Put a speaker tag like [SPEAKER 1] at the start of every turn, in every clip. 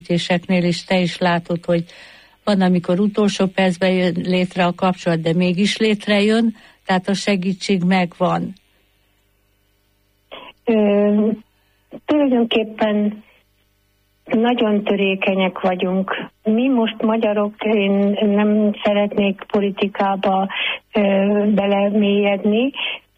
[SPEAKER 1] is te is látod, hogy van, amikor utolsó percben jön létre a kapcsolat, de mégis létrejön, tehát a segítség megvan.
[SPEAKER 2] Tulajdonképpen nagyon törékenyek vagyunk. Mi most magyarok, én nem szeretnék politikába belemélyedni,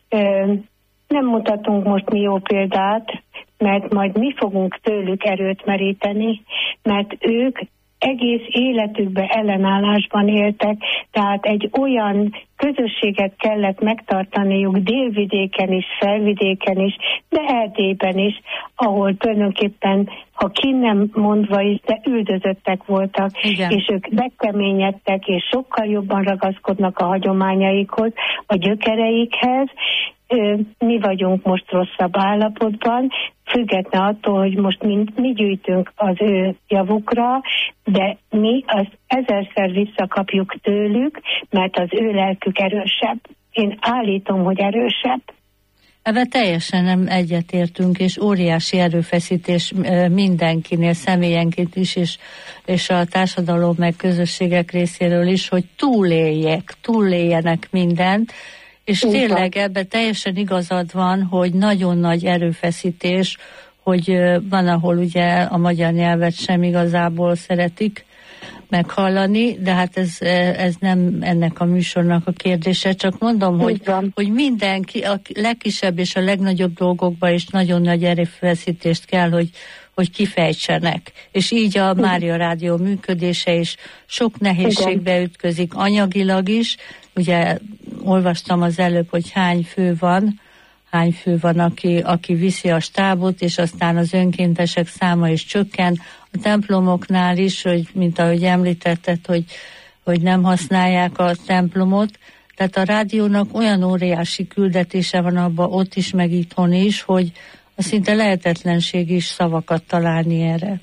[SPEAKER 2] nem mutatunk most mi jó példát, mert majd mi fogunk tőlük erőt meríteni, mert ők egész életükben ellenállásban éltek, tehát egy olyan közösséget kellett megtartaniuk délvidéken is, felvidéken is, de Erdélyben is, ahol tulajdonképpen, ha ki nem mondva is, de üldözöttek voltak,
[SPEAKER 1] igen.
[SPEAKER 2] És ők megkeményedtek, és sokkal jobban ragaszkodnak a hagyományaikhoz, a gyökereikhez. Mi vagyunk most rosszabb állapotban, független attól, hogy most mi gyűjtünk az ő javukra, de mi azt ezerszer visszakapjuk tőlük, mert az ő lelkük erősebb. Én állítom, hogy erősebb.
[SPEAKER 1] Ebben teljesen nem egyetértünk, és óriási erőfeszítés mindenkinél, személyenként is, és a társadalom meg közösségek részéről is, hogy túléljenek mindent, és tényleg ebben teljesen igazad van, hogy nagyon nagy erőfeszítés, hogy van, ahol ugye a magyar nyelvet sem igazából szeretik meghallani, de hát ez nem ennek a műsornak a kérdése, csak mondom, hogy mindenki, a legkisebb és a legnagyobb dolgokban is nagyon nagy erőfeszítést kell, hogy kifejtsenek. És így a Mária Rádió működése is sok nehézségbe ütközik anyagilag is. Ugye olvastam az előbb, hogy hány fő van, aki viszi a stábot, és aztán az önkéntesek száma is csökken. A templomoknál is, hogy, mint ahogy említetted, hogy nem használják a templomot. Tehát a rádiónak olyan óriási küldetése van abban ott is, meg itthon is, hogy szinte lehetetlenség is szavakat találni erre.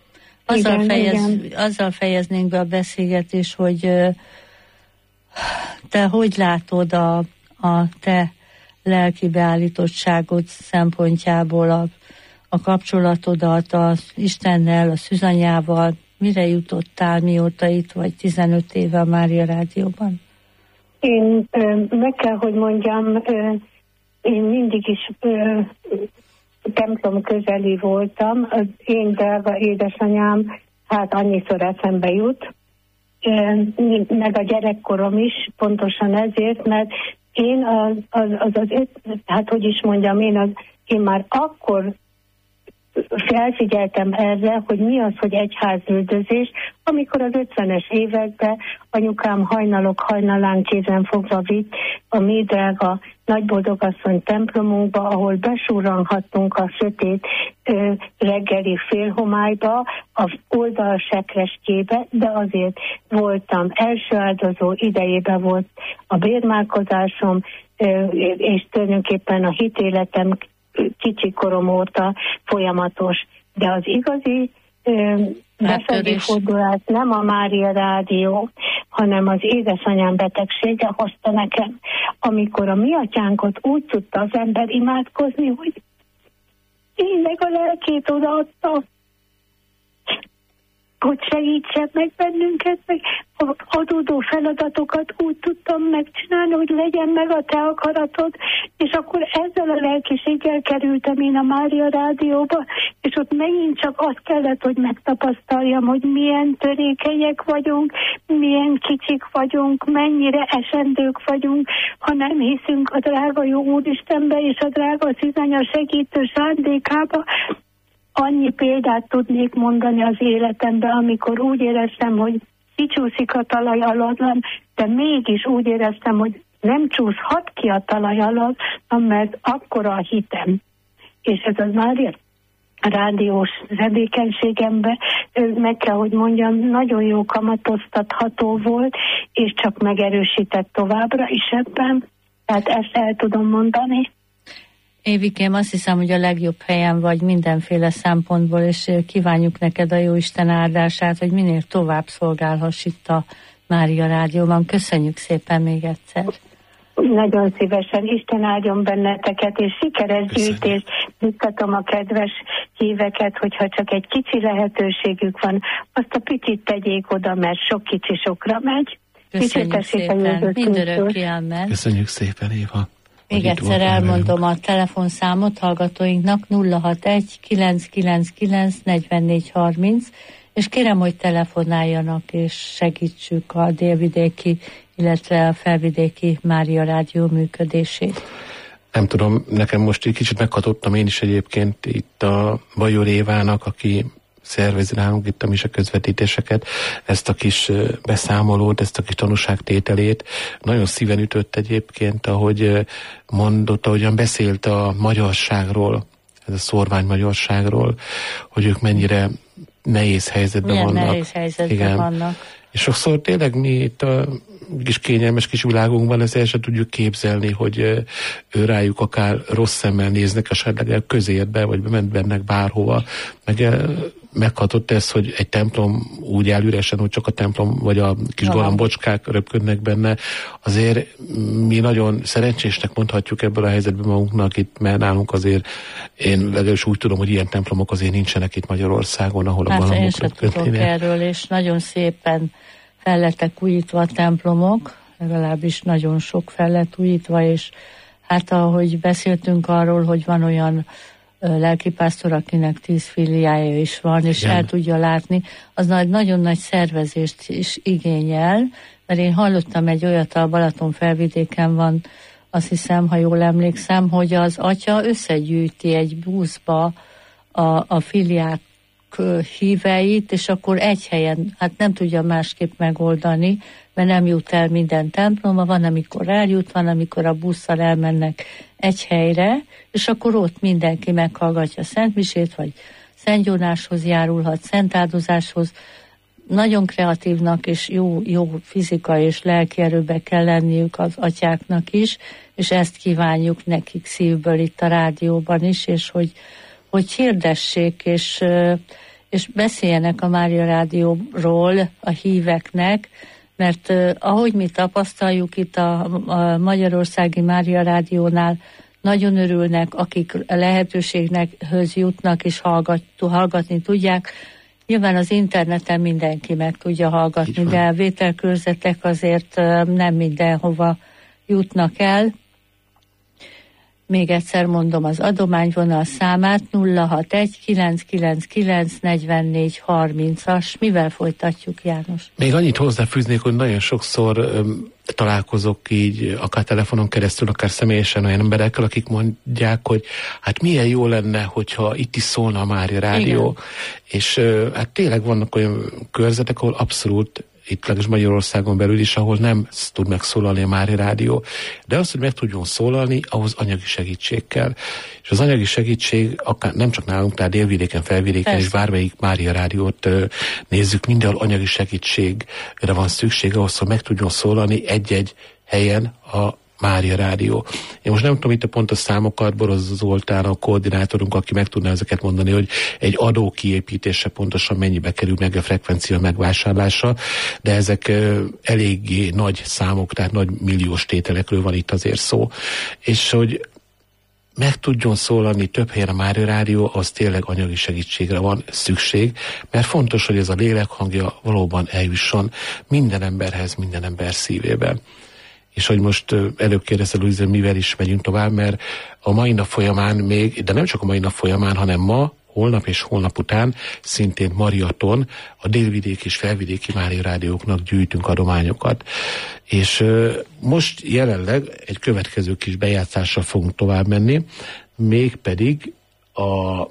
[SPEAKER 1] Azzal fejeznénk be a beszélgetést, hogy te hogy látod a te lelki beállítottságod szempontjából a kapcsolatodat az Istennel, a szűzanyával, mire jutottál, mióta itt vagy 15 éve a Mária Rádióban?
[SPEAKER 2] Én meg kell, hogy mondjam, én mindig is templom közeli voltam. Az én drága édesanyám, hát annyiszor eszembe jut, meg a gyerekkorom is, pontosan ezért, mert én én már akkor felfigyeltem erre, hogy mi az, hogy egyházüldözés, amikor az 50-es években anyukám hajnalán kézen fogva vitt a mi drága Nagyboldogasszony templomunkba, ahol besúranhattunk a sötét reggeli félhomályba, az oldalsekrestjébe, de azért voltam első áldozó, idejében volt a bérmálkozásom, és tulajdonképpen a hitéletem kicsi korom óta folyamatos. De az igazi befelé fordulás nem a Mária Rádió, hanem az édesanyám betegsége hozta nekem, amikor a mi atyánkot úgy tudta az ember imádkozni, hogy tényleg a lelkét odaadta, hogy segítsen meg bennünket, meg adódó feladatokat úgy tudtam megcsinálni, hogy legyen meg a te akaratod, és akkor ezzel a lelkiséggel kerültem én a Mária Rádióba, és ott megint csak azt kellett, hogy megtapasztaljam, hogy milyen törékenyek vagyunk, milyen kicsik vagyunk, mennyire esendők vagyunk, ha nem hiszünk a drága jó Úristenbe és a drága szűzanya segítő szándékába. Annyi példát tudnék mondani az életemben, amikor úgy éreztem, hogy kicsúszik a talaj alatt, de mégis úgy éreztem, hogy nem csúszhat ki a talaj alatt, mert akkora a hitem. És ez az már rádiós tevékenységemben, meg kell, hogy mondjam, nagyon jó kamatoztatható volt, és csak megerősített továbbra is ebben. Tehát ezt el tudom mondani.
[SPEAKER 1] Évikém, azt hiszem, hogy a legjobb helyen vagy mindenféle szempontból, és kívánjuk neked a Jóisten áldását, hogy minél tovább szolgálhass itt a Mária Rádióban. Köszönjük szépen még egyszer.
[SPEAKER 2] Nagyon szívesen, Isten áldjon benneteket, és sikeres gyűjtést. Biztatom a kedves híveket, hogyha csak egy kicsi lehetőségük van, azt a picit tegyék oda, mert sok kicsi sokra megy.
[SPEAKER 1] Köszönjük szépen, mindörökké, amen.
[SPEAKER 3] Köszönjük szépen, Éva.
[SPEAKER 1] Még egyszer elmondom a telefonszámot hallgatóinknak, 061 999 44 30, és kérem, hogy telefonáljanak, és segítsük a délvidéki, illetve a felvidéki Mária Rádió működését.
[SPEAKER 3] Nem tudom, nekem most egy kicsit meghatottam én is egyébként itt a Bajor Évának, aki szervezi nálunk itt a mise közvetítéseket, ezt a kis beszámolót, ezt a kis tanúságtételét. Nagyon szíven ütött egyébként, ahogy mondotta, ahogyan beszélt a magyarságról, ez a szórvány magyarságról, hogy ők mennyire nehéz helyzetben vannak.
[SPEAKER 1] Nehéz helyzetben vannak.
[SPEAKER 3] És sokszor tényleg mi itt a kis kényelmes kis világunkban ezt el sem tudjuk képzelni, hogy ő rájuk akár rossz szemmel néznek, esetleg közérbe, vagy bemennek bárhova. Meghatott ez, hogy egy templom úgy áll üresen, hogy csak a templom, vagy a kis galambocskák röpködnek benne. Azért mi nagyon szerencsésnek mondhatjuk ebből a helyzetben magunknak itt, mert nálunk azért én legalábbis úgy tudom, hogy ilyen templomok azért nincsenek itt Magyarországon, ahol a galambok röpködnének.
[SPEAKER 1] Erről, és nagyon szépen fel lettek újítva a templomok, legalábbis nagyon sok fel lett újítva, és hát ahogy beszéltünk arról, hogy van olyan lelkipásztor, akinek 10 filiája is van, és el tudja látni, az nagyon nagy szervezést is igényel, mert én hallottam egy olyat, a Balaton felvidéken van, azt hiszem, ha jól emlékszem, hogy az atya összegyűjti egy buszba a filiák híveit, és akkor egy helyen, hát nem tudja másképp megoldani, mert nem jut el minden templomba, van, amikor eljut, van, amikor a busszal elmennek egy helyre, és akkor ott mindenki meghallgatja Szentmisét, vagy Szentgyónáshoz járulhat, szentáldozáshoz. Nagyon kreatívnak és jó fizikai és lelki erőbe kell lenniük az atyáknak is, és ezt kívánjuk nekik szívből itt a rádióban is, és hogy hirdessék, és beszéljenek a Mária Rádióról a híveknek, mert ahogy mi tapasztaljuk itt a Magyarországi Mária Rádiónál, nagyon örülnek, akik lehetőségnekhöz jutnak és hallgatni tudják. Nyilván az interneten mindenki meg tudja hallgatni, de a vételkörzetek azért nem mindenhova jutnak el. Még egyszer mondom az adományvonal számát, 061 999 44 30-as. Mivel folytatjuk, János?
[SPEAKER 3] Még annyit hozzáfűznék, hogy nagyon sokszor találkozok így, akár telefonon keresztül, akár személyesen olyan emberekkel, akik mondják, hogy hát milyen jó lenne, hogyha itt is szólna a Mária Rádió. Igen. És hát tényleg vannak olyan körzetek, ahol abszolút itt legalábbis Magyarországon belül is, ahol nem tud megszólalni a Mária Rádió. De az, hogy meg tudjon szólalni, ahhoz anyagi segítség kell. És az anyagi segítség akár nem csak nálunk, tehát délvidéken, felvidéken és bármelyik Mária Rádiót nézzük, mindenhol anyagi segítségre van szükség ahhoz, hogy meg tudjon szólalni egy-egy helyen a Mária Rádió. Én most nem tudom itt a pontos számokat, Boroz Zoltán, a koordinátorunk, aki meg tudná ezeket mondani, hogy egy adó kiépítése pontosan mennyibe kerül meg a frekvencia megvásárlása, de ezek eléggé nagy számok, tehát nagy milliós tételekről van itt azért szó. És hogy meg tudjon szólalni több helyen a Mária Rádió, az tényleg anyagi segítségre van szükség, mert fontos, hogy ez a lélek hangja valóban eljusson minden emberhez, minden ember szívében. És hogy most előbb kérdezte Luisa, mivel is megyünk tovább, mert a mai nap folyamán még, de nem csak a mai nap folyamán, hanem ma, holnap és holnap után szintén Mariaton a délvidéki és felvidéki Mária Rádióknak gyűjtünk adományokat. És most jelenleg egy következő kis bejátszással fogunk tovább menni, mégpedig a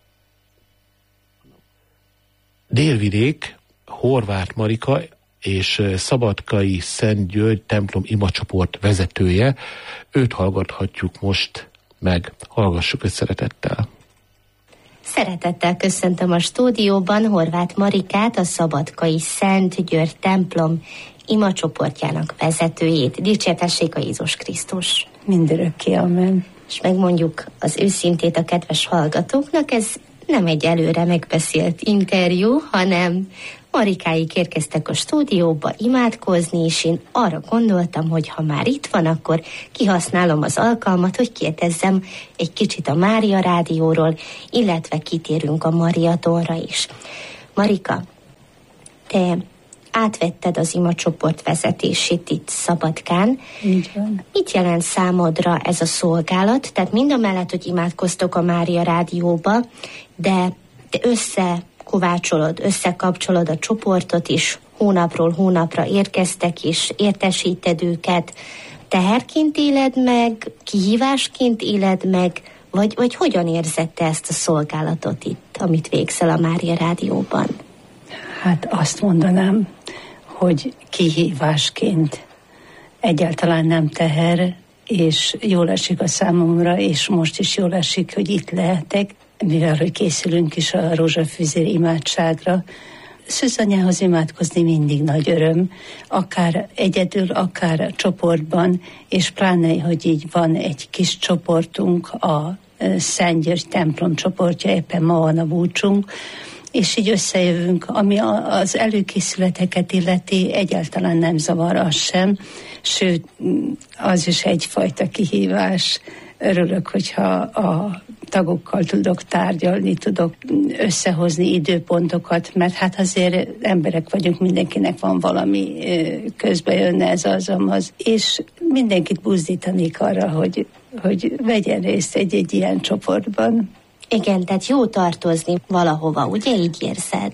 [SPEAKER 3] délvidék, Horváth Marika és Szabadkai Szent György templom imacsoport vezetője. Őt hallgathatjuk most meg. Hallgassuk őt szeretettel.
[SPEAKER 4] Szeretettel köszöntöm a stúdióban Horváth Marikát, a Szabadkai Szent György templom imacsoportjának vezetőjét. Dicsértessék a Jézus Krisztus!
[SPEAKER 1] Mindörökké, amen.
[SPEAKER 4] És megmondjuk az őszintét a kedves hallgatóknak, ez nem egy előre megbeszélt interjú, hanem Marikáik érkeztek a stúdióba imádkozni, és én arra gondoltam, hogy ha már itt van, akkor kihasználom az alkalmat, hogy kérdezzem egy kicsit a Mária Rádióról, illetve kitérünk a Mariatonra is. Marika, te átvetted az imacsoport vezetését itt Szabadkán.
[SPEAKER 1] Így van.
[SPEAKER 4] Mit jelent számodra ez a szolgálat? Tehát mind a mellett, hogy imádkoztok a Mária Rádióba, de te összekapcsolod a csoportot is, hónapról hónapra érkeztek, és értesíted őket. Teherként éled meg, kihívásként éled meg, vagy hogyan érzed te ezt a szolgálatot itt, amit végzel a Mária Rádióban?
[SPEAKER 5] Hát azt mondanám, hogy kihívásként, egyáltalán nem teher, és jól esik a számomra, és most is jól esik, hogy itt lehetek, mivel hogy készülünk is a rózsafűzér imádságra. Szűzanyához imádkozni mindig nagy öröm, akár egyedül, akár csoportban, és pláne, hogy így van egy kis csoportunk, a Szent György templom csoportja, éppen ma van a búcsunk, és így összejövünk, ami az előkészületeket illeti, egyáltalán nem zavar az sem, sőt, az is egyfajta kihívás. Örülök, hogyha a tagokkal tudok tárgyalni, tudok összehozni időpontokat, mert hát azért emberek vagyunk, mindenkinek van valami, közbe jönne ez az, és mindenkit buzdítanék arra, hogy vegyen részt egy ilyen csoportban.
[SPEAKER 4] Igen, tehát jó tartozni valahova, ugye így érzed?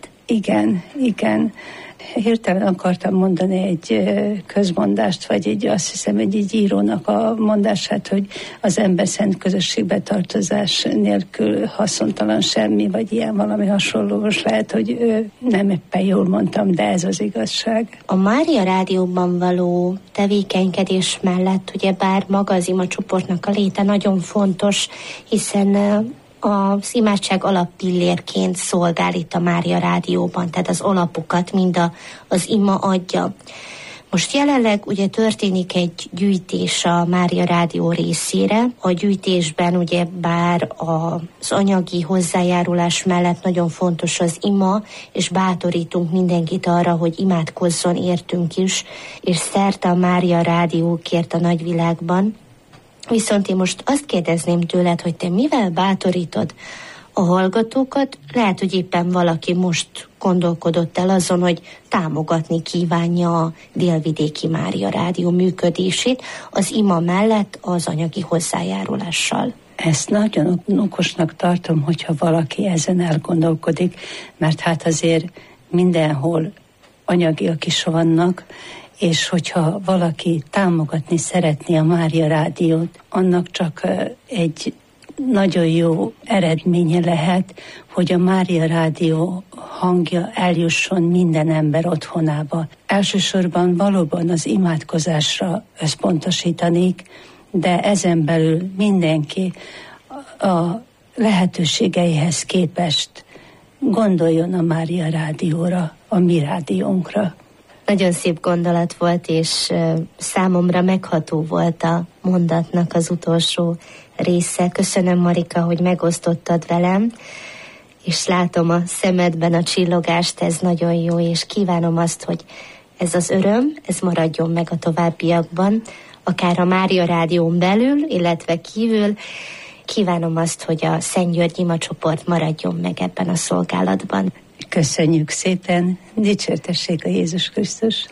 [SPEAKER 5] Igen. Hirtelen akartam mondani egy közmondást, vagy azt hiszem egy írónak a mondását, hogy az ember szent közösségbe tartozás nélkül haszontalan semmi, vagy ilyen valami hasonló. Most lehet, hogy nem éppen jól mondtam, de ez az igazság.
[SPEAKER 4] A Mária Rádióban való tevékenykedés mellett ugyebár maga az imacsoportnak a léte nagyon fontos, hiszen az imádság alappillérként szolgál itt a Mária Rádióban, tehát az alapokat mind az ima adja. Most jelenleg ugye történik egy gyűjtés a Mária Rádió részére. A gyűjtésben ugye bár az anyagi hozzájárulás mellett nagyon fontos az ima, és bátorítunk mindenkit arra, hogy imádkozzon értünk is, és szerte a Mária Rádiókért a nagyvilágban. Viszont én most azt kérdezném tőled, hogy te mivel bátorítod a hallgatókat? Lehet, hogy éppen valaki most gondolkodott el azon, hogy támogatni kívánja a Délvidéki Mária Rádió működését az ima mellett az anyagi hozzájárulással.
[SPEAKER 5] Ezt nagyon okosnak tartom, hogyha valaki ezen elgondolkodik, mert hát azért mindenhol anyagiak is vannak, és hogyha valaki támogatni szeretné a Mária Rádiót, annak csak egy nagyon jó eredménye lehet, hogy a Mária Rádió hangja eljusson minden ember otthonába. Elsősorban valóban az imádkozásra összpontosítanék, de ezen belül mindenki a lehetőségeihez képest gondoljon a Mária Rádióra, a mi rádiónkra.
[SPEAKER 4] Nagyon szép gondolat volt, és számomra megható volt a mondatnak az utolsó része. Köszönöm, Marika, hogy megosztottad velem, és látom a szemedben a csillogást, ez nagyon jó, és kívánom azt, hogy ez az öröm, ez maradjon meg a továbbiakban, akár a Mária Rádión belül, illetve kívül. Kívánom azt, hogy a Szent György imacsoport maradjon meg ebben a szolgálatban.
[SPEAKER 5] Köszönjük szépen, dicsértessék a Jézus Krisztus!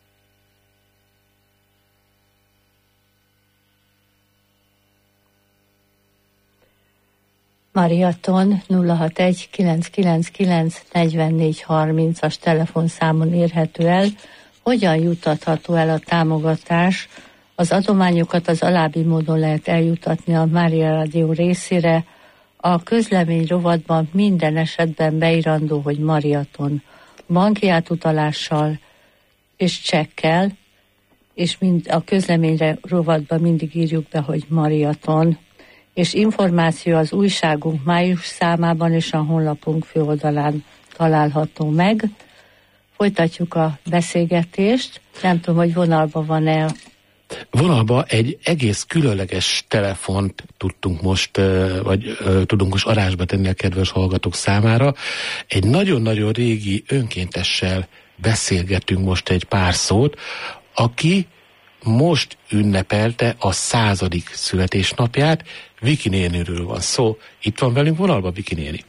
[SPEAKER 1] Mariaton 061 999 44 30-as telefonszámon érhető el. Hogyan juttatható el a támogatás? Az adományokat az alábbi módon lehet eljutatni a Mária Rádió részére. A közlemény rovatban minden esetben beírandó, hogy Mariaton, banki átutalással és csekkel, és a közleményre rovatban mindig írjuk be, hogy Mariaton, és információ az újságunk május számában és a honlapunk főoldalán található meg. Folytatjuk a beszélgetést. Nem tudom, hogy vonalban van-e
[SPEAKER 3] vonalba egy egész különleges telefont tudtunk most, tudunk most adásba tenni a kedves hallgatók számára. Egy nagyon-nagyon régi önkéntessel beszélgetünk most egy pár szót, aki most ünnepelte a 100. születésnapját. Viki néniről van szó. Itt van velünk vonalba, Viki néni.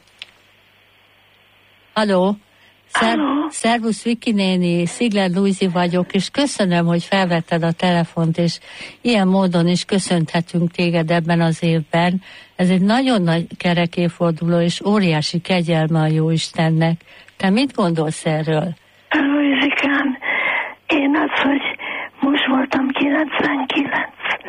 [SPEAKER 1] Halló! Szervusz, Viki néni, Szigler Lujzi vagyok, és köszönöm, hogy felvetted a telefont, és ilyen módon is köszönhetünk téged ebben az évben. Ez egy nagyon nagy kerek évforduló, és óriási kegyelme a Jóistennek. Te mit gondolsz erről?
[SPEAKER 6] Lujzikám, én az, hogy most voltam 99,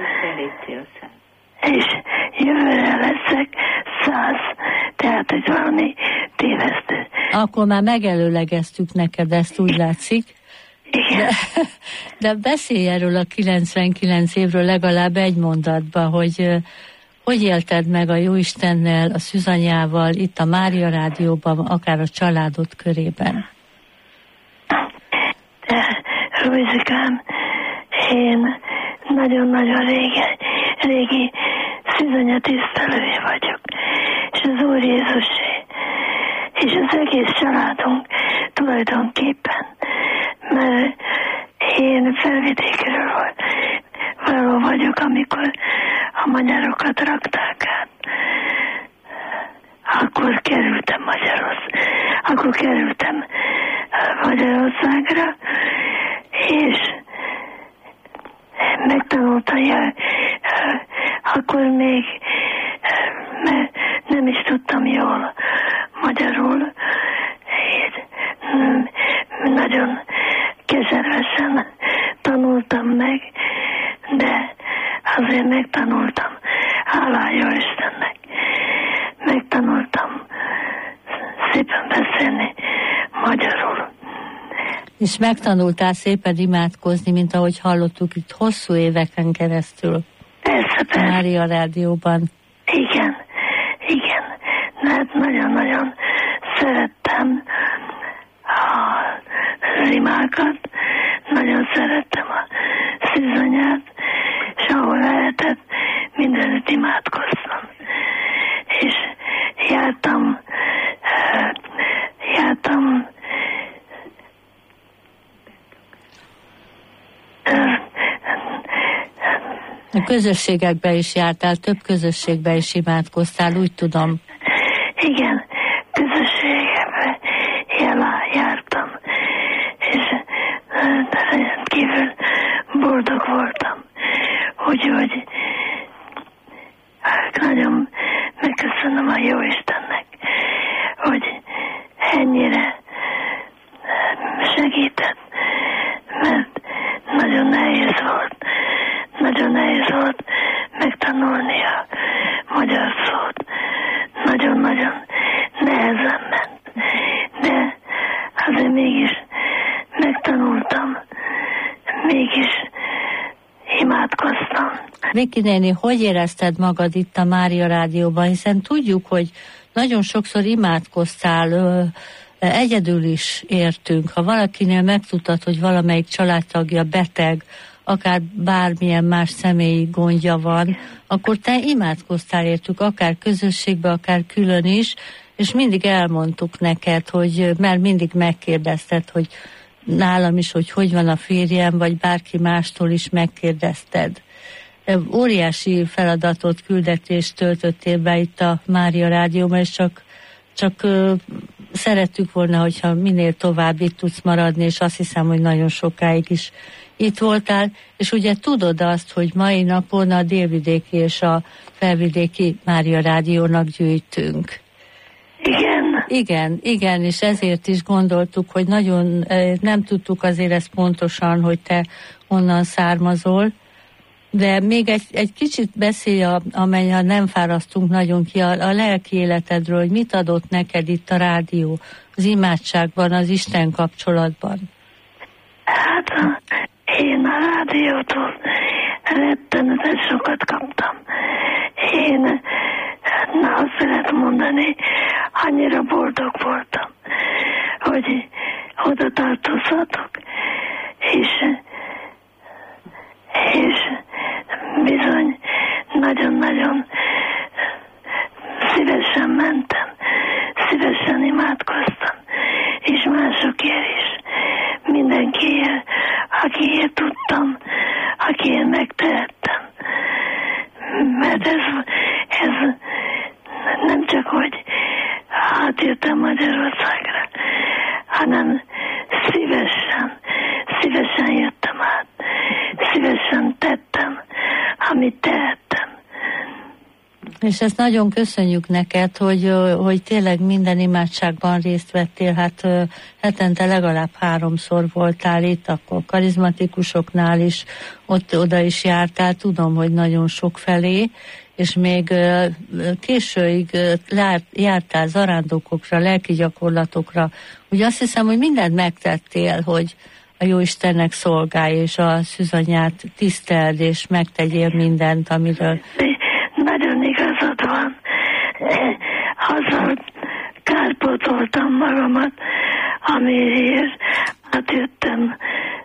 [SPEAKER 6] és jövőre leszek 100, tehát ez valami tévesztő.
[SPEAKER 1] Akkor már megelőlegeztük neked, ezt úgy látszik.
[SPEAKER 6] Igen.
[SPEAKER 1] De beszélj erről a 99 évről legalább egy mondatba, hogy élted meg a Jóistennel, a szűzanyával, itt a Mária Rádióban, akár a családod körében?
[SPEAKER 6] Lujzikám, én nagyon-nagyon régi szűzanya tisztelője vagyok, és az Úr Jézusé, és az egész családunk tulajdonképpen, mert én felvidékről való vagyok, amikor a magyarokat rakták át. Akkor kerültem Magyarországra, és megtanultam, akkor még nem is tudtam jól magyarul, nagyon keservesen tanultam meg, de azért megtanultam, hála jó Istennek, megtanultam szépen beszélni magyarul.
[SPEAKER 1] És megtanultál szépen imádkozni, mint ahogy hallottuk itt hosszú éveken keresztül.
[SPEAKER 6] Persze.
[SPEAKER 1] Mária Rádióban.
[SPEAKER 6] Igen. Hát nagyon-nagyon szerettem az imákat, nagyon szerettem a szűzanyát, és ahol lehetett, mindenütt imádkoztam. És jártam
[SPEAKER 1] a közösségekbe is jártál, több közösségbe is imádkoztál, úgy tudom.
[SPEAKER 6] Igen, közösségekbe jártam, és rendkívül boldog voltam. Úgyhogy nagyon megköszönöm a Jóistennek, hogy ennyire segített, mert nagyon nehéz volt megtanulni a magyar szót. Nagyon-nagyon nehezen ment, de azért mégis megtanultam, mégis imádkoztam.
[SPEAKER 1] Viki néni, hogy érezted magad itt a Mária Rádióban, hiszen tudjuk, hogy nagyon sokszor imádkoztál, egyedül is értünk. Ha valakinél megtudtad, hogy valamelyik családtagja beteg, akár bármilyen más személyi gondja van, akkor te imádkoztál értük, akár közösségbe, akár külön is, és mindig elmondtuk neked, mert mindig megkérdezted, hogy nálam is, hogy van a férjem, vagy bárki mástól is megkérdezted. Óriási feladatot, küldetést töltöttél be itt a Mária Rádióban, és csak szerettük volna, hogyha minél tovább itt tudsz maradni, és azt hiszem, hogy nagyon sokáig is itt voltál, és ugye tudod azt, hogy mai napon a délvidéki és a felvidéki Mária Rádiónak gyűjtünk. Igen, és ezért is gondoltuk, hogy nagyon nem tudtuk azért ezt pontosan, hogy te honnan származol, de még egy kicsit beszélj, amelyen nem fárasztunk nagyon ki, a lelki életedről, hogy mit adott neked itt a rádió, az imádságban, az Isten kapcsolatban.
[SPEAKER 6] Hát én a rádiótól rettenetes sokat kaptam. Én azt szeretem mondani, annyira boldog voltam, hogy oda tartozhatok, és bizony nagyon-nagyon szívesen mentem, szívesen imádkoztam, és másokért is, mindenkiért, akiért tudtam, akiért megtehettem. Mert ez nem csak, hogy átjöttem Magyarországra, hanem szívesen jöttem át, szívesen tettem, amit tehettem.
[SPEAKER 1] És ezt nagyon köszönjük neked, hogy tényleg minden imádságban részt vettél, hát hetente legalább 3-szor voltál itt, akkor karizmatikusoknál is, oda is jártál, tudom, hogy nagyon sok felé, és még későig jártál zarándokokra, lelki gyakorlatokra. Úgy azt hiszem, hogy mindent megtettél, hogy a Jóistennek szolgálj, és a szűzanyját tiszteld, és megtegyél mindent, amiről...
[SPEAKER 6] Nagyon igazad van. Azzal kárpótoltam magamat, amiért átjöttem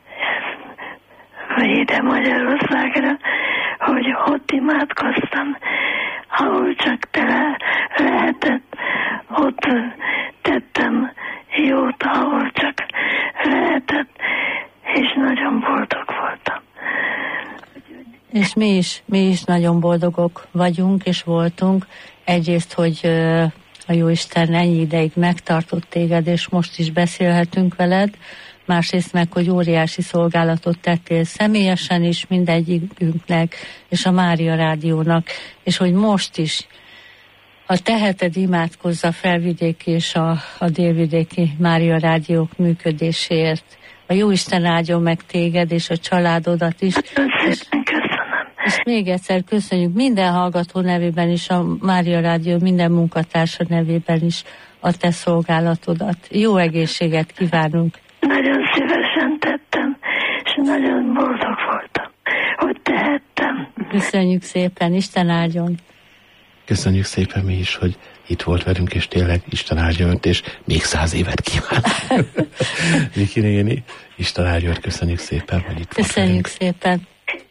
[SPEAKER 6] ide Magyarországra, hogy ott imádkoztam, ahol csak lehetett, ott tettem jót, ahol csak lehetett, és nagyon boldog voltam.
[SPEAKER 1] És mi is nagyon boldogok vagyunk és voltunk. Egyrészt, hogy a Jóisten ennyi ideig megtartott téged, és most is beszélhetünk veled. Másrészt meg, hogy óriási szolgálatot tettél személyesen is mindegyikünknek, és a Mária Rádiónak, és hogy most is, ha teheted, imádkozz a felvidéki és a délvidéki Mária Rádiók működéséért. A Jóisten áldjon meg téged és a családodat is. És még egyszer köszönjük minden hallgató nevében is, a Mária Rádió minden munkatársa nevében is a te szolgálatodat. Jó egészséget kívánunk!
[SPEAKER 6] Nagyon szívesen tettem, és nagyon boldog voltam, hogy tehettem.
[SPEAKER 1] Köszönjük szépen, Isten áldjon!
[SPEAKER 3] Köszönjük szépen mi is, hogy itt volt velünk, és tényleg Isten áldja önt, és még 100 évet kíván. Viki néni, Isten áldja önt, köszönjük szépen, hogy itt volt velünk.
[SPEAKER 1] Köszönjük szépen!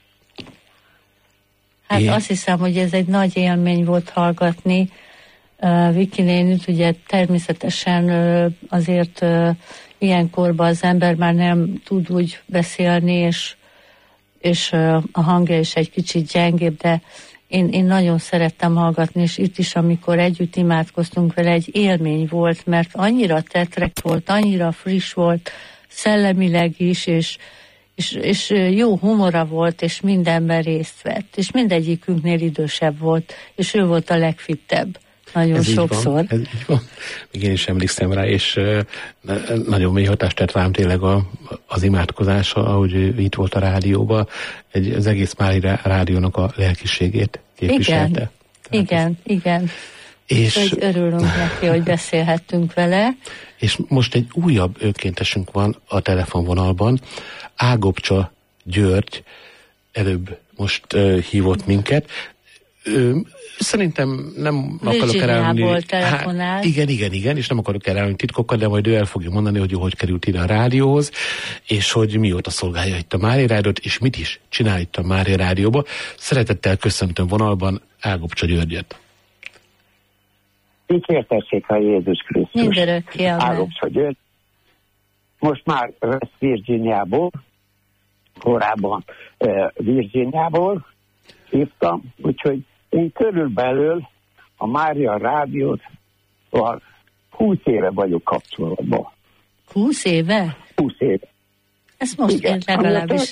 [SPEAKER 1] Hát azt hiszem, hogy ez egy nagy élmény volt hallgatni Viki nénit, ugye természetesen azért ilyen korban az ember már nem tud úgy beszélni, és a hangja is egy kicsit gyengébb, de én nagyon szerettem hallgatni, és itt is, amikor együtt imádkoztunk vele, egy élmény volt, mert annyira tetrek volt, annyira friss volt, szellemileg is, és jó humora volt, és mindenben részt vett, és mindegyikünknél idősebb volt, és ő volt a legfittebb. Nagyon ez sokszor.
[SPEAKER 3] Ez így van. Még én is emlékszem rá, és nagyon mély hatást tett rám tényleg az imádkozása, ahogy itt volt a rádióban, az egész Mária Rádiónak a lelkiségét képviselte.
[SPEAKER 1] Igen. És örülünk neki, hogy beszélhettünk vele.
[SPEAKER 3] És most egy újabb önkéntesünk van a telefonvonalban. Ágobcsa György előbb most hívott minket. Szerintem nem akarok elárulni. Igen, és nem akarok elárulni titkokat, de majd ő el fogja mondani, hogy került ide a rádióhoz, és hogy mióta szolgálja itt a Mária Rádiót, és mit is csinál itt a Mária Rádióba. Szeretettel köszöntöm vonalban Ágobcsa Györgyet.
[SPEAKER 7] Dicsértessék a Jézus Krisztus.
[SPEAKER 1] Mindörökké, amen.
[SPEAKER 7] Ágobcsa György. Most már West Virginiából, korábban Virginiából hívtam, úgyhogy én körülbelül a Mária Rádiót 20 éve vagyok kapcsolatban.
[SPEAKER 1] 20 éve?
[SPEAKER 7] 20 éve.
[SPEAKER 1] Ezt most én legalábbis.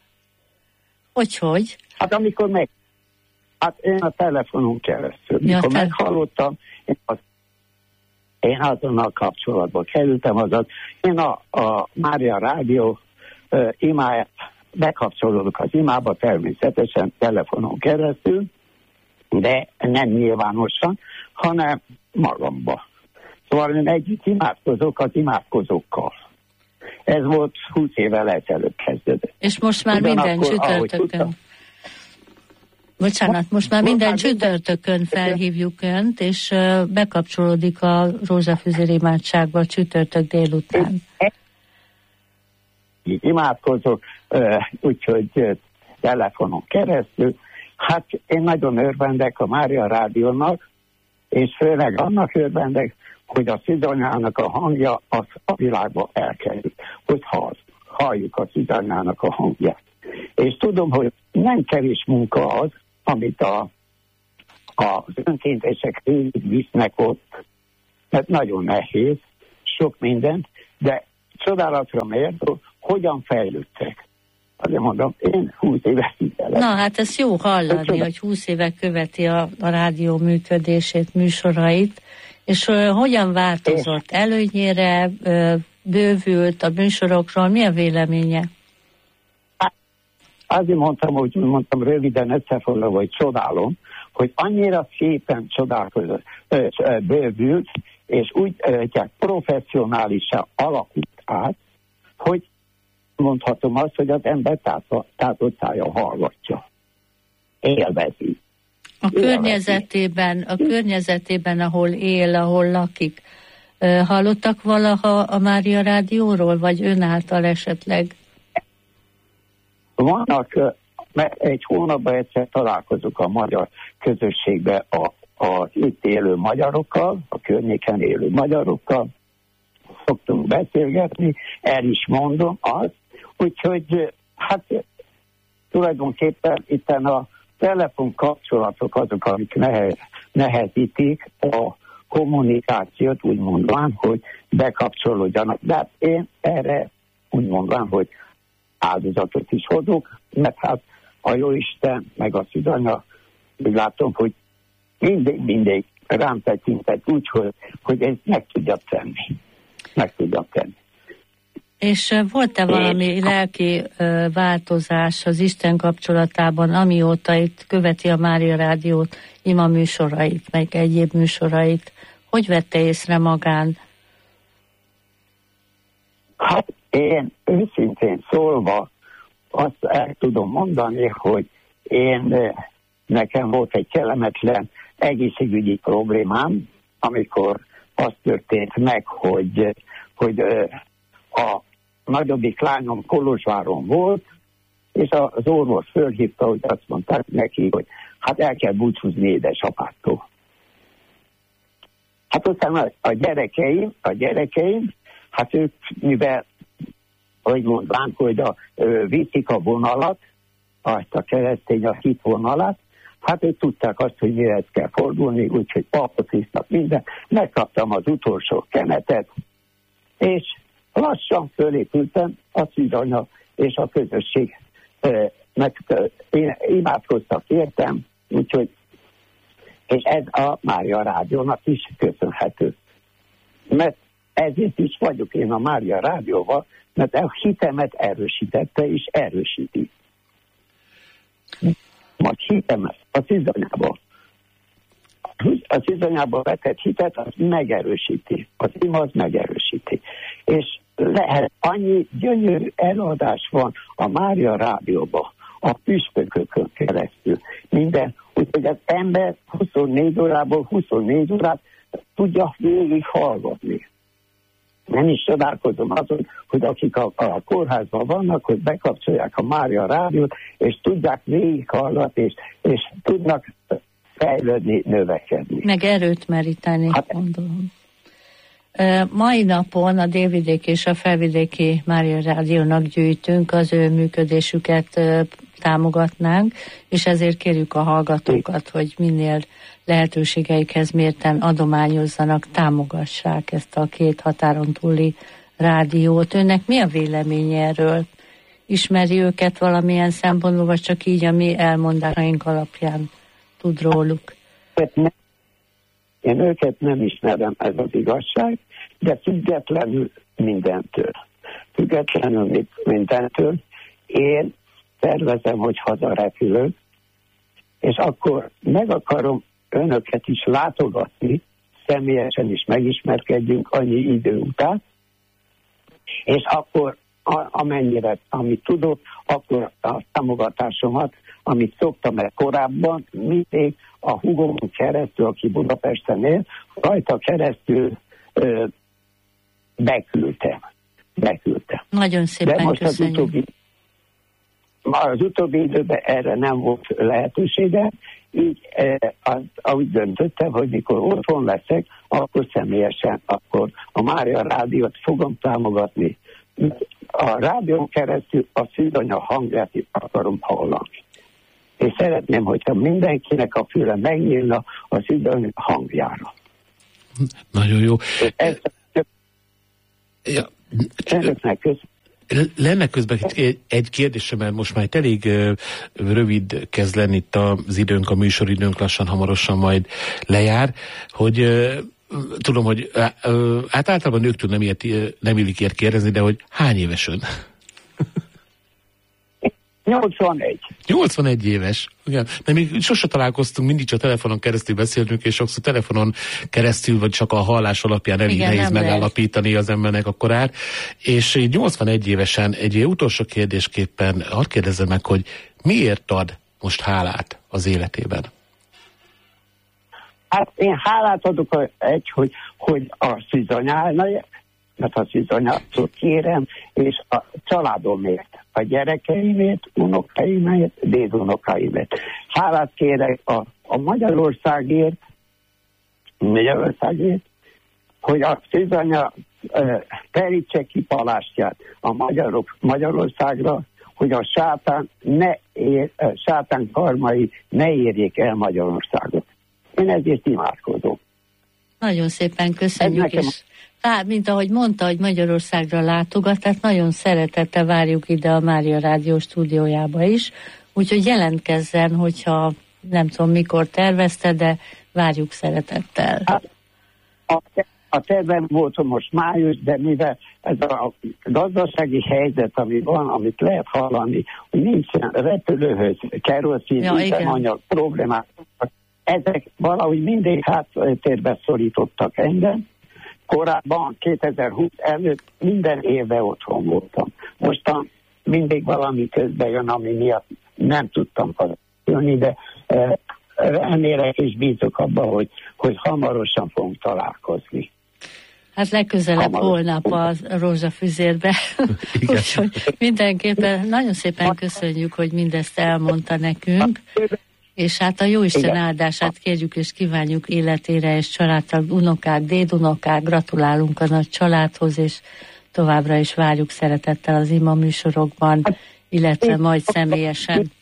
[SPEAKER 1] Hogy?
[SPEAKER 7] Hát amikor hát én a telefonon keresztül. Mikor meghallottam, én azonnal kapcsolatba kerültem, én a Mária Rádió imáját bekapcsolódok az imába, természetesen telefonon keresztül, de nem nyilvánosan, hanem magamba. Szóval én együtt imádkozok az imádkozókkal. Ez volt 20 évvel ezelőtt kezdődött.
[SPEAKER 1] És most már minden csütörtökön. Bocsánat, most már minden csütörtökön felhívjuk Önt, és bekapcsolódik a rózsafüzér imádságba csütörtök délután.
[SPEAKER 7] Így imádkozok, úgyhogy telefonon keresztül, Hát én nagyon örvendek a Mária Rádiónak, és főleg annak örvendek, hogy a Szűzanyának a hangja az a világba elkerül, hogy halljuk a Szűzanyának a hangját. És tudom, hogy nem kevés munka az, amit az önkéntesek végig visznek ott, mert nagyon nehéz, sok mindent, de csodálatra méltó, hogyan fejlődtek. Azért mondom, én 20 éve figyelek.
[SPEAKER 1] Na, hát ez jó hallani, hogy 20 éve követi a rádió működését, műsorait, és hogyan változott? Előnyére bővült a műsorokról? Mi a véleménye?
[SPEAKER 7] Azért mondtam röviden összefoglalva, hogy csodálom, hogy annyira szépen csodálkozott, bővült, és úgy professzionálisan alakult át, hogy mondhatom azt, hogy az ember tátott szája hallgatja. Élvezi.
[SPEAKER 1] A környezetében, ahol él, ahol lakik. Hallottak valaha a Mária Rádióról, vagy ön által esetleg?
[SPEAKER 7] Vannak, egy hónapban egyszer találkozunk a magyar közösségben az itt élő magyarokkal, a környéken élő magyarokkal, szoktunk beszélgetni, el is mondom azt, úgyhogy hát tulajdonképpen itten a telefon kapcsolatok azok, amik nehezítik a kommunikációt, úgy mondván, hogy bekapcsolódjanak. De én erre úgy mondván, hogy áldozatot is hozok, mert hát a Jóisten, meg a Szűzanya, úgy látom, hogy mindig rám tekintett úgy, hogy ezt meg tudja tenni.
[SPEAKER 1] És volt-e valami lelki változás az Isten kapcsolatában, amióta itt követi a Mária Rádiót, ima műsorait, meg egyéb műsorait? Hogy vette észre magán?
[SPEAKER 7] Hát én őszintén szólva azt el tudom mondani, hogy nekem volt egy kellemetlen egészségügyi problémám, amikor az történt meg, hogy a nagyobbik lányom Kolozsváron volt, és az orvos fölhívta, hogy azt mondták neki, hogy hát el kell búcsúzni édesapától. Hát aztán a gyerekeim, hát ők, mivel, hogy mondván, hogy viszik a vonalat, a keresztény a hit vonalat, hát ők tudták azt, hogy mihez kell fordulni, úgyhogy papot isznak minden. Megkaptam az utolsó kenetet, és lassan fölépültem a Szűzanya és a közösség. Én imádkoztak értem, úgyhogy és ez a Mária Rádiónak is köszönhető. Mert ezért is vagyok én a Mária Rádióval, mert a hitemet erősítette és erősíti. Majd hitemet a Szűzanyába. A Szűzanyába vetett hitet, az megerősíti. Az ima az megerősíti. És lehet, annyi gyönyörű előadás van a Mária Rádióban, a püspökökön keresztül. Minden, úgyhogy az ember 24 órából 24 órát tudja végig hallgatni. Nem is csodálkozom azon, hogy akik a kórházban vannak, hogy bekapcsolják a Mária Rádiót, és tudják végig hallgatni, és tudnak fejlődni, növekedni.
[SPEAKER 1] Meg erőt meríteni, hát, gondolom. Mai napon a délvidéki és a felvidéki Mária Rádiónak gyűjtünk, az ő működésüket támogatnánk, és ezért kérjük a hallgatókat, hogy minél lehetőségeikhez mérten adományozzanak, támogassák ezt a két határon túli rádiót. Önnek mi a véleménye erről? Ismeri őket valamilyen szempontból, vagy csak így a mi elmondásaink alapján tud róluk?
[SPEAKER 7] Én őket nem ismerem, ez az igazság, de függetlenül mindentől, én tervezem, hogy hazarepülök, és akkor meg akarom önöket is látogatni, személyesen is megismerkedjünk annyi idő után, és akkor amennyire, amit tudok, akkor a támogatásomat, amit szoktam el korábban, mindig a húgomon keresztül, aki Budapesten él, rajta keresztül beküldtem.
[SPEAKER 1] Nagyon szépen
[SPEAKER 7] de most
[SPEAKER 1] köszönjük.
[SPEAKER 7] az utóbbi időben erre nem volt lehetősége, így úgy döntöttem, hogy mikor otthon leszek, akkor személyesen, akkor a Mária Rádiót fogom támogatni. A rádión keresztül a szűzanya hangját akarom hallani. És szeretném, hogyha mindenkinek a füle megnyílna a szűzanya hangjára.
[SPEAKER 3] Nagyon jó. Lenne közben egy kérdésem, mert most már elég rövid kezd lenni itt az időnk, a műsoridőnk lassan, hamarosan majd lejár, hogy tudom, hogy általában nőktől nem illik ilyet kérdezni, de hogy hány éves ön?
[SPEAKER 7] 81.
[SPEAKER 3] 81 éves. Igen. De még sose találkoztunk, mindig csak telefonon keresztül beszélünk, és sokszor telefonon keresztül, vagy csak a hallás alapján elég nehéz megállapítani az embernek a korát. És így 81 évesen egy utolsó kérdésképpen hadd kérdezzem meg, hogy miért ad most hálát az életében?
[SPEAKER 7] Hát én hálát adok hogy a szűzanyának, mert a szűzanyátot kérem, és a családomért, a gyerekeimért, unokáimért, dédunokáimért. Hálát kérek a Magyarországért, hogy a szűzanya terítse ki palástját a Magyarországra, hogy a sátán karmai ne érjék el Magyarországot. Én ezért imádkozom.
[SPEAKER 1] Nagyon szépen köszönjük, és mint ahogy mondta, hogy Magyarországra látogat, tehát nagyon szeretettel várjuk ide a Mária Rádió stúdiójába is, úgyhogy jelentkezzen, hogyha nem tudom mikor tervezte, de várjuk szeretettel.
[SPEAKER 7] A tervem volt most május, de mivel ez a gazdasági helyzet, ami van, amit lehet hallani, hogy nincsen repülőhöz, kerozin, üzemanyag problémák, ezek valahogy mindig háttérbe szorítottak engem. Korábban, 2020 előtt minden évben otthon voltam. Mostan mindig valami közben jön, ami miatt nem tudtam jönni, de remélek és bízok abban, hogy hamarosan fogunk találkozni.
[SPEAKER 1] Hát legközelebb holnap a rózsafüzérbe. Úgyhogy mindenképpen nagyon szépen köszönjük, hogy mindezt elmondta nekünk. És hát a Jóisten áldását kérjük és kívánjuk életére és családtag, unokák, dédunokák, gratulálunk a nagy családhoz, és továbbra is várjuk szeretettel az ima műsorokban, illetve majd személyesen.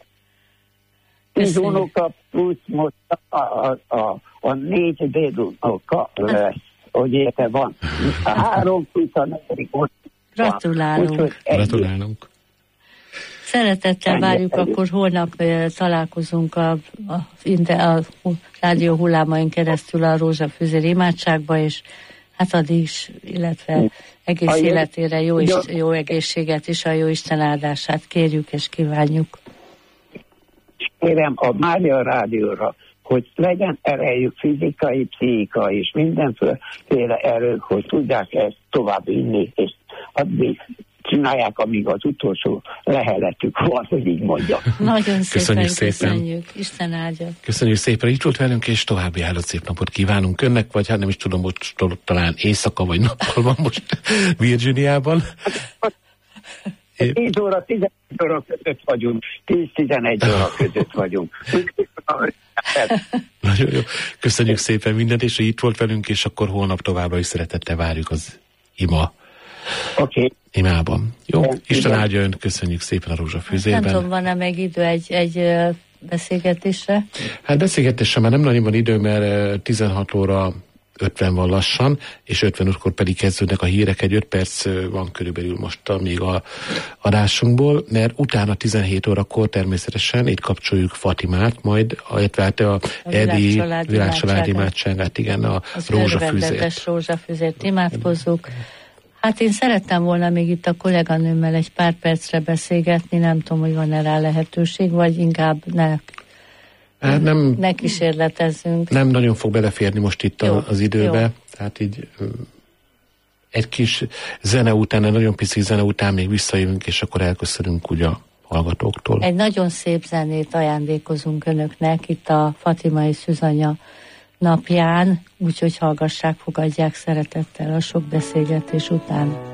[SPEAKER 7] 10 unoka plusz most a 4 dédunoka lesz, hogy érte van. 3 plusz a 4 ott.
[SPEAKER 3] Gratulálunk.
[SPEAKER 1] Szeretettel várjuk, akkor holnap találkozunk a rádió hullámain keresztül a Rózsafüzér imádságba, és hát addig is, illetve egész életére jó egészséget és a Jóisten áldását kérjük és kívánjuk.
[SPEAKER 7] Kérem a Mária Rádióra, hogy legyen erejük fizikai, pszichikai és mindenféle erő, hogy tudják ezt tovább vinni, és addig csinálják, amíg az utolsó leheletük van, hogy így mondja.
[SPEAKER 1] Nagyon szépen köszönjük. Isten áldja.
[SPEAKER 3] Köszönjük szépen, itt volt velünk, és további áldott szép napot kívánunk önnek, vagy hát nem is tudom, most talán éjszaka vagy nappal van most Virginiában.
[SPEAKER 7] 10 óra, 11 óra között vagyunk. 10-11 óra között vagyunk.
[SPEAKER 3] Nagyon jó. Köszönjük szépen mindent, és itt volt velünk, és akkor holnap továbbra is szeretettel várjuk az imában. Jó, Isten áldja ön, köszönjük szépen a Rózsafűzérben.
[SPEAKER 1] Nem tudom, van-e meg idő egy beszélgetésre?
[SPEAKER 3] Hát beszélgetésre már nem nagyon van idő, mert 16 óra 50 van lassan, és 55-kor pedig kezdődnek a hírek, egy 5 perc van körülbelül most még a adásunkból, mert utána 17 órakor természetesen itt kapcsoljuk Fatimát, majd a Edi világcsalád imádságát, igen, a Rózsafűzért.
[SPEAKER 1] Az Rózsafűzért imádkozzuk. Hát én szerettem volna még itt a kolléganőmmel egy pár percre beszélgetni, nem tudom, hogy van-e rá lehetőség, vagy inkább ne kísérletezzünk.
[SPEAKER 3] Nem nagyon fog beleférni most itt az időbe, jó. Tehát így egy kis zene után, egy nagyon pici zene után még visszajövünk, és akkor elköszönünk ugye a hallgatóktól.
[SPEAKER 1] Egy nagyon szép zenét ajándékozunk önöknek itt a Fatimai Szűzanya napján, úgyhogy hallgassák, fogadják szeretettel a sok beszélgetés után.